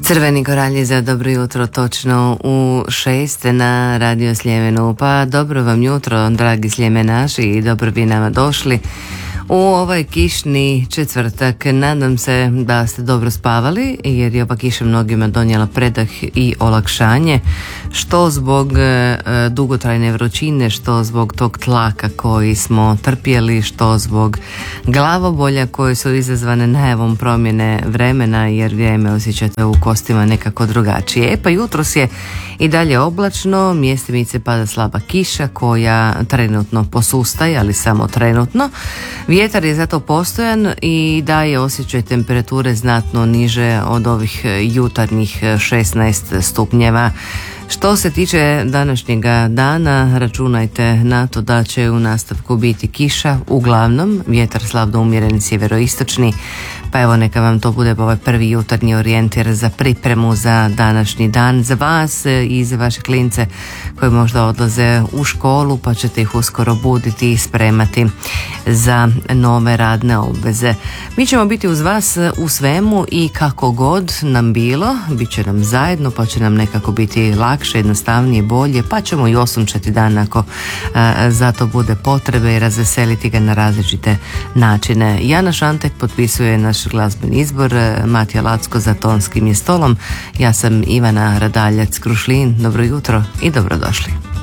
Crveni koralji za dobro jutro točno u 6 na Radio Sljemenu. Pa dobro vam jutro, dragi sljemenaši, i dobro bi nama došli u ovaj kišni četvrtak. Nadam se da ste dobro spavali, jer je ova kiša mnogima donijela predah i olakšanje, što zbog dugotrajne vrućine, što zbog tog tlaka koji smo trpjeli, što zbog glavobolja koje su izazvane najavom promjene vremena, jer vrijeme osjećate u kostima nekako drugačije. Pa jutros je i dalje oblačno, mjestimice pada slaba kiša koja trenutno posustaje, ali samo trenutno. Vjetar je zato postojan i daje osjećaj temperature znatno niže od ovih jutarnjih 16 stupnjeva. Što se tiče današnjega dana, računajte na to da će u nastavku biti kiša, uglavnom vjetar slab do umjeren sjeveroistočni, pa evo neka vam to bude ovaj prvi jutarnji orijentir za pripremu za današnji dan, za vas i za vaše klince koji možda odlaze u školu, pa ćete ih uskoro buditi i spremati za nove radne obveze. Mi ćemo biti uz vas u svemu i kako god nam bilo, bit će nam zajedno, pa će nam nekako biti lakše, jednostavnije, bolje, pa ćemo i osunčati dan ako za to bude potrebe i razveseliti ga na različite načine. Jana Šantek potpisuje naš glazbeni izbor, Matija Lacko za tonskim je stolom, ja sam Ivana Radaljac Krušlin. Dobro jutro i dobrodošli.